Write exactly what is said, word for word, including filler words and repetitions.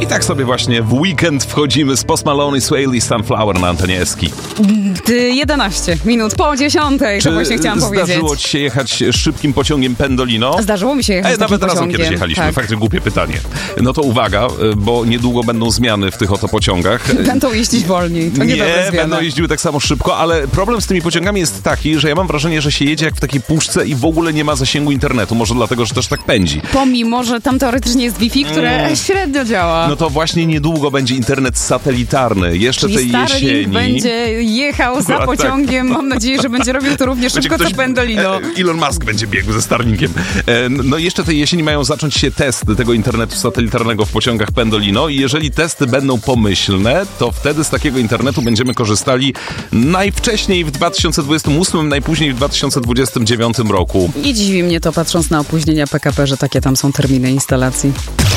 tak sobie właśnie w weekend wchodzimy z Post Malone i Swaley Sunflower na antenie Eski. jedenaście minut po dziesiątej, to właśnie chciałam powiedzieć. Zdarzyło ci się jechać szybkim pociągiem Pendolino? Zdarzyło mi się jechać Ej, nawet pociągiem. razem kiedyś jechaliśmy, Tak. faktycznie głupie pytanie. No to uwaga, bo niedługo będą zmiany w tych oto pociągach. Będą jeździć wolniej. To nie, nie będą jeździły tak samo szybko, ale problem z tymi pociągami jest taki, że ja mam wrażenie, że się jedzie jak w takiej puszce i w ogóle nie ma zasięgu internetu. Może dlatego, że też tak pędzi. Pomimo, że tam teoretycznie jest Wi-Fi, które mm. średnio działa. No to właśnie niedługo będzie internet satelitarny. Jeszcze Czyli tej Starlink jesieni. będzie jechał za pociągiem. Mam nadzieję, że będzie robił to równie szybko ktoś, co Pendolino. Elon Musk będzie biegł ze Starlinkiem. No jeszcze tej jesieni mają zacząć się testy tego internetu satelitarnego w pociągach Pendolino i jeżeli testy będą pomyślne, to wtedy z takiego internetu będziemy korzystali najwcześniej w dwa tysiące dwudziestym ósmym, najpóźniej w dwa tysiące dwudziestym dziewiątym roku. Nie dziwi mnie to, patrząc na opóźnienia P K P, że takie tam są terminy instalacji.